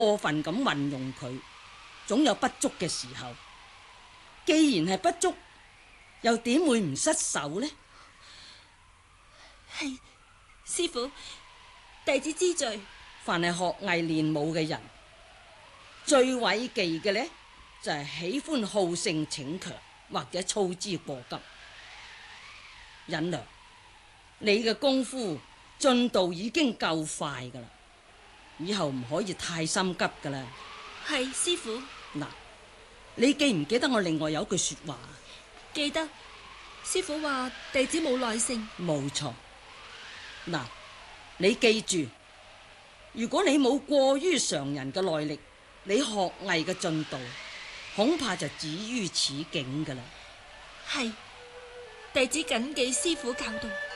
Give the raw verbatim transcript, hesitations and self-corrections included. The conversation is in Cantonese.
過分咁運用佢，總有不足嘅時候。既然係不足，又點會唔失手呢？ 係師父，弟子知罪。 凡係學藝練武嘅人，最諱忌嘅呢，就係喜歡好勝逞強，或者操之過急。忍娘，你嘅功夫進度已經夠快噶啦，以後唔可以太心急噶啦。 係師父。 嗱，你記唔記得我另外有句說話？ 記得。師父話弟子冇耐性。 冇錯。嗱，你記住，如果你冇過於常人嘅耐力，你學藝嘅進度恐怕就止於此境噶啦。 係，弟子謹記師父教導。